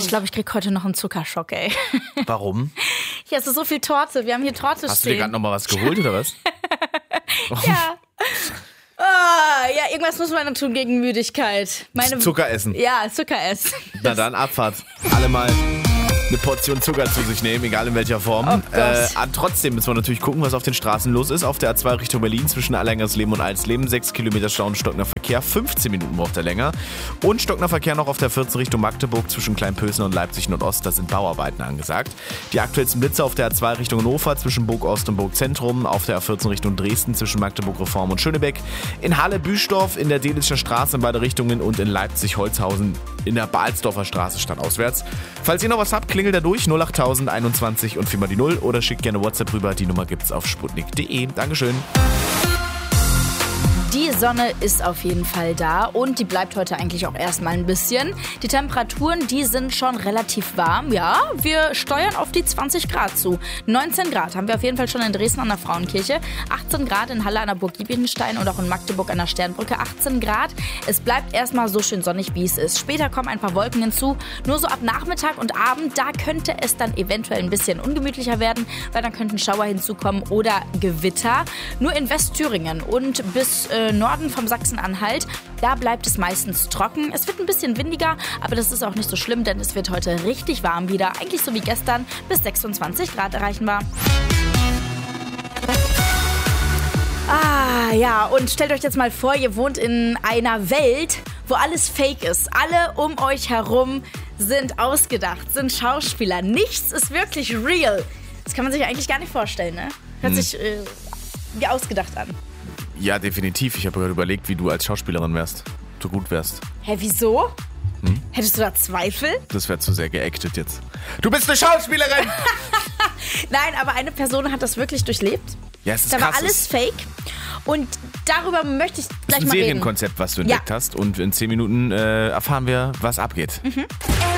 Ich glaube, ich krieg heute noch einen Zuckerschock, ey. Warum? Hier hast du so viel Torte. Wir haben hier Torte stehen. Hast du dir gerade nochmal was geholt oder was? Ja. Ja, irgendwas muss man dann tun gegen Müdigkeit. Zucker essen. Ja, Zucker essen. Na dann, Abfahrt. Alle mal eine Portion Zucker zu sich nehmen, egal in welcher Form. Trotzdem müssen wir natürlich gucken, was auf den Straßen los ist. Auf der A2 Richtung Berlin zwischen Allengersleben und Alsleben 6 Kilometer Stau und stockender Verkehr. 15 Minuten braucht er länger. Und stockender Verkehr noch auf der 14 Richtung Magdeburg zwischen Kleinpösen und Leipzig Nordost. Da sind Bauarbeiten angesagt. Die aktuellsten Blitze auf der A2 Richtung Hannover zwischen Burg Ost und Burg Zentrum. Auf der A14 Richtung Dresden zwischen Magdeburg Reform und Schönebeck. In Halle Büstorf in der Delitzscher Straße in beide Richtungen und in Leipzig Holzhausen in der Balsdorfer Straße stadtauswärts. Falls ihr noch was habt, klingelt da durch 08000 21 und 4 mal die 0 oder schickt gerne WhatsApp rüber. Die Nummer gibt's auf sputnik.de. Dankeschön. Die Sonne ist auf jeden Fall da und die bleibt heute eigentlich auch erstmal ein bisschen. Die Temperaturen, die sind schon relativ warm. Ja, wir steuern auf die 20 Grad zu. 19 Grad haben wir auf jeden Fall schon in Dresden an der Frauenkirche. 18 Grad in Halle an der Burg Giebichenstein und auch in Magdeburg an der Sternbrücke. 18 Grad. Es bleibt erstmal so schön sonnig, wie es ist. Später kommen ein paar Wolken hinzu. Nur so ab Nachmittag und Abend, da könnte es dann eventuell ein bisschen ungemütlicher werden, weil dann könnten Schauer hinzukommen oder Gewitter. Nur in Westthüringen und bis Norden vom Sachsen-Anhalt, da bleibt es meistens trocken. Es wird ein bisschen windiger, aber das ist auch nicht so schlimm, denn es wird heute richtig warm wieder. Eigentlich so wie gestern, bis 26 Grad erreichen wir. Ja, und stellt euch jetzt mal vor, ihr wohnt in einer Welt, wo alles fake ist. Alle um euch herum sind ausgedacht, sind Schauspieler. Nichts ist wirklich real. Das kann man sich eigentlich gar nicht vorstellen, ne? Hört sich wie ausgedacht an. Ja, definitiv. Ich habe gerade überlegt, wie du als Schauspielerin wärst. Du gut wärst. Hä, wieso? Hättest du da Zweifel? Das wäre zu sehr geactet jetzt. Du bist eine Schauspielerin! Nein, aber eine Person hat das wirklich durchlebt. Ja, es ist da krass. war alles fake. Und darüber möchte ich gleich ein mal reden. Serienkonzept, was du entdeckt hast. Und in 10 Minuten erfahren wir, was abgeht.